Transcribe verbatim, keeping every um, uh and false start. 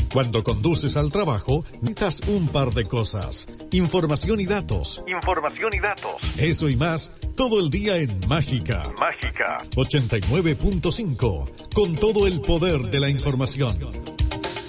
Cuando conduces al trabajo, necesitas un par de cosas. Información y datos. Información y datos. Eso y más, todo el día en Mágica. Mágica. ochenta y nueve punto cinco, con todo el poder de la información.